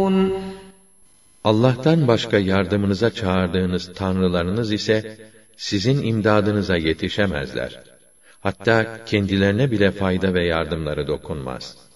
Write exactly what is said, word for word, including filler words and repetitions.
تُشْرِكُونَ Allah'tan başka yardımınıza çağırdığınız tanrılarınız ise sizin imdadınıza yetişemezler. Hatta kendilerine bile fayda ve yardımları dokunmaz.